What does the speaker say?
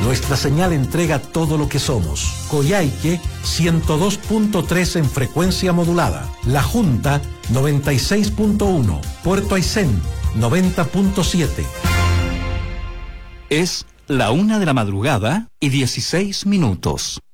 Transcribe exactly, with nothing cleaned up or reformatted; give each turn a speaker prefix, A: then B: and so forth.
A: Nuestra señal entrega todo lo que somos. Coyhaique, ciento dos punto tres en frecuencia modulada. La Junta, noventa y seis punto uno. Puerto Aysén, noventa punto siete.
B: Es la una de la madrugada y dieciséis minutos.